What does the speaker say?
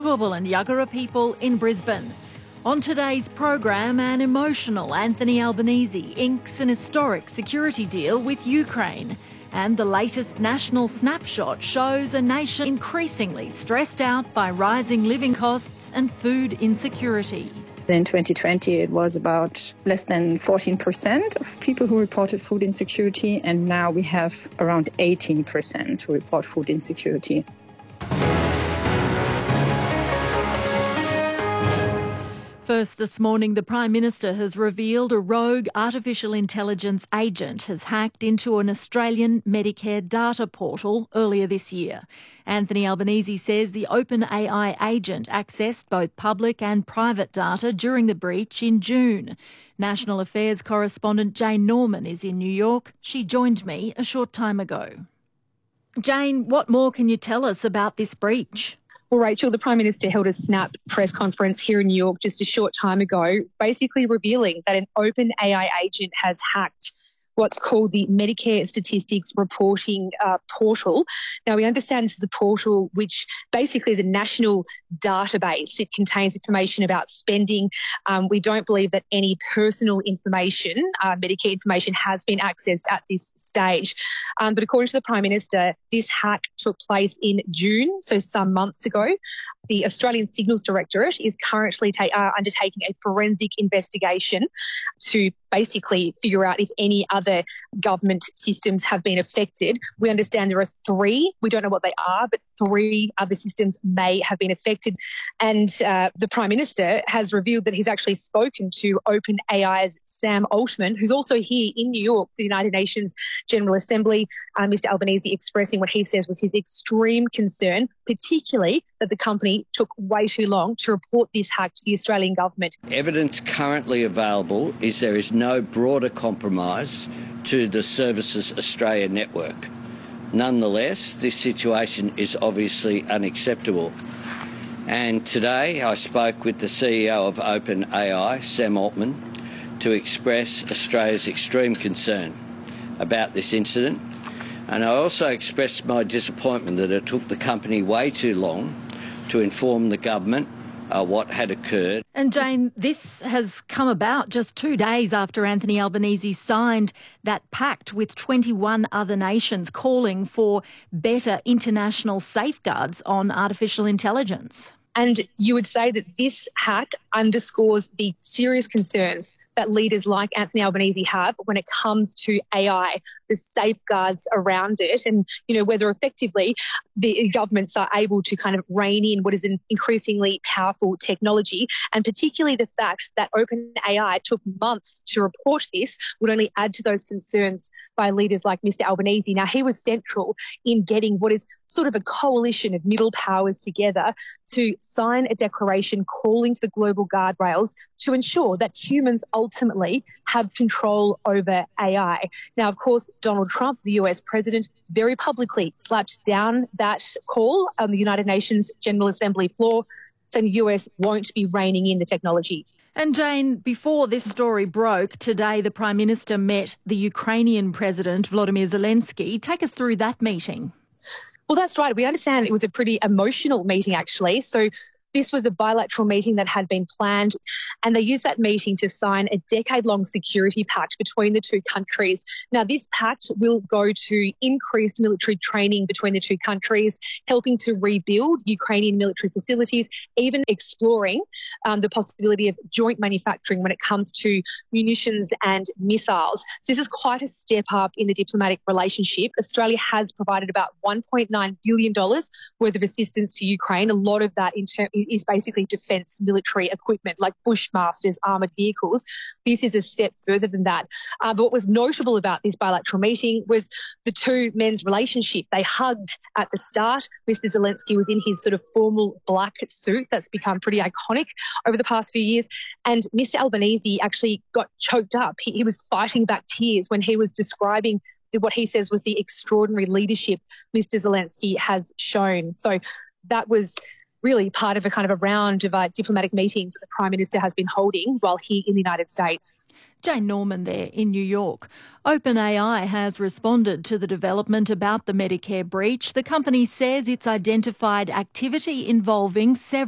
Turrbal and Yagara people in Brisbane. On today's program, an emotional Anthony Albanese inks an historic security deal with Ukraine. And the latest national snapshot shows a nation increasingly stressed out by rising living costs and food insecurity. In 2020, it was about less than 14% of people who reported food insecurity, and now we have around 18% who report food insecurity. First this morning, the Prime Minister has revealed a rogue artificial intelligence agent has hacked into an Australian Medicare data portal earlier this year. Anthony Albanese says the OpenAI agent accessed both public and private data during the breach in June. National Affairs correspondent Jane Norman is in New York. She joined me a short time ago. Jane, what more can you tell us about this breach? Well, Rachel, the Prime Minister held a snap press conference here in New York just a short time ago, basically revealing that an OpenAI agent has hacked what's called the Medicare Statistics Reporting Portal. Now, we understand this is a portal which basically is a national database. It contains information about spending. We don't believe that any personal information, Medicare information, has been accessed at this stage. But according to the Prime Minister, this hack took place in June, so some months ago. The Australian Signals Directorate is currently undertaking a forensic investigation to basically figure out if any other government systems have been affected. We understand there are 3. We don't know what they are, but 3 other systems may have been affected. And the Prime Minister has revealed that he's actually spoken to OpenAI's Sam Altman, who's also here in New York for the United Nations General Assembly. Mr. Albanese expressing what he says was his extreme concern, particularly that the company took way too long to report this hack to the Australian government. Evidence currently available is there is no broader compromise to the Services Australia network. Nonetheless, this situation is obviously unacceptable. And today I spoke with the CEO of OpenAI, Sam Altman, to express Australia's extreme concern about this incident. And I also expressed my disappointment that it took the company way too long to inform the government what had occurred. And Jane, this has come about just 2 days after Anthony Albanese signed that pact with 21 other nations calling for better international safeguards on artificial intelligence. And you would say that this hack underscores the serious concerns that leaders like Anthony Albanese have when it comes to AI, the safeguards around it, and, whether effectively the governments are able to kind of rein in what is an increasingly powerful technology. And particularly the fact that OpenAI took months to report this would only add to those concerns by leaders like Mr. Albanese. Now, he was central in getting what is sort of a coalition of middle powers together to sign a declaration calling for global guardrails to ensure that humans ultimately have control over AI. Now, of course, Donald Trump, the US president, very publicly slapped down that call on the United Nations General Assembly floor, saying the US won't be reining in the technology. And Jane, before this story broke, today the Prime Minister met the Ukrainian President, Volodymyr Zelensky. Take us through that meeting. Well, that's right. We understand it was a pretty emotional meeting, actually. So this was a bilateral meeting that had been planned, and they used that meeting to sign a decade-long security pact between the two countries. Now, this pact will go to increased military training between the two countries, helping to rebuild Ukrainian military facilities, even exploring the possibility of joint manufacturing when it comes to munitions and missiles. So this is quite a step up in the diplomatic relationship. Australia has provided about $1.9 billion worth of assistance to Ukraine. A lot of that is basically defence military equipment like Bushmasters, armoured vehicles. This is a step further than that. But what was notable about this bilateral meeting was the two men's relationship. They hugged at the start. Mr. Zelensky was in his sort of formal black suit that's become pretty iconic over the past few years. And Mr. Albanese actually got choked up. He was fighting back tears when he was describing what he says was the extraordinary leadership Mr. Zelensky has shown. So that was really part of a round of diplomatic meetings that the Prime Minister has been holding while here in the United States. Jane Norman there in New York. OpenAI has responded to the development about the Medicare breach. The company says it's identified activity involving several